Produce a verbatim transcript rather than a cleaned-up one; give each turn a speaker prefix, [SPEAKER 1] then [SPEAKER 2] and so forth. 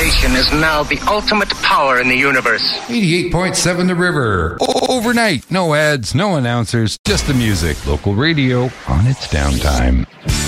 [SPEAKER 1] station is now the ultimate power in the universe.
[SPEAKER 2] eighty-eight point seven The River. O- overnight. No ads, no announcers, just the music. Local radio on its downtime.